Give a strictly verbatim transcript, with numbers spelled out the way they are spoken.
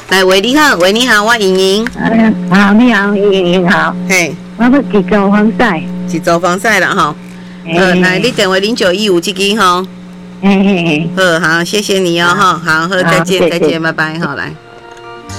来，喂，你好，喂，你好，我莹莹。 嗯，好，你好，莹莹好。 嘿， 我要一组防晒， 一组防晒啦哈。呃，来，你电话零九一五这支哈。 嘿嘿嘿。 好好，谢谢你哦哈，好，好，再见，再见，拜拜，好来。